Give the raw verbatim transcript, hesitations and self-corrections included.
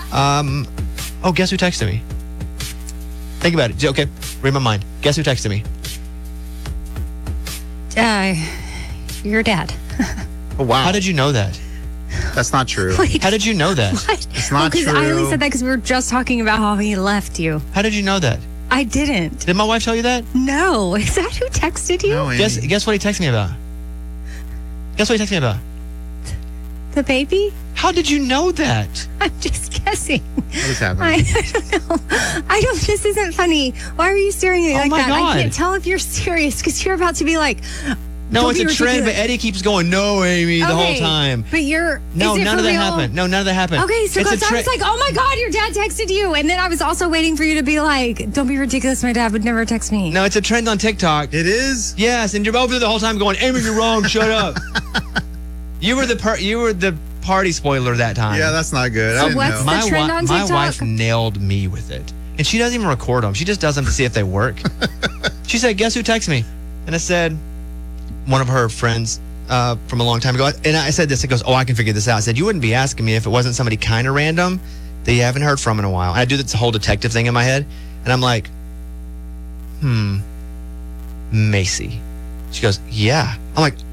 Um, oh, guess who texted me? Think about it. Okay, read my mind. Guess who texted me? Uh, your dad. Oh, wow. How did you know that? That's not true. Wait, How did you know that? what? It's not Because true. I only said that because we were just talking about how he left you. How did you know that? I didn't. Did my wife tell you that? No. Is that who texted you? No, Amy. Guess guess what he texted me about? Guess what he texted me about? The baby? How did you know that? I'm just guessing. What is happening? I, I don't know. I don't. This isn't funny. Why are you staring at me Oh like my that? God. I can't tell if you're serious because you're about to be like. No, don't it's be a trend, but ridiculous. Eddie keeps going, no, Amy, the whole Okay, time. But you're. No, is it none for of that real? happened. No, none of that happened. Okay, so It's a because I tre- was like, oh my God, your dad texted you. And then I was also waiting for you to be like, don't be ridiculous. My dad would never text me. No, it's a trend on TikTok. It is? Yes, and you're over there the whole time going, Amy, you're wrong. Shut up. You were the per- you were the party spoiler that time. Yeah, that's not good. I So didn't what's know. the my trend on my TikTok? wife nailed me with it, and she doesn't even record them. She just does them to see if they work. She said, "Guess who texted me?" And I said, "One of her friends uh, from a long time ago." And I said this. It goes, "Oh, I can figure this out." I said, "You wouldn't be asking me if it wasn't somebody kind of random that you haven't heard from in a while." And I do this whole detective thing in my head, and I'm like, "Hmm, Macy." She goes, "Yeah." I'm like,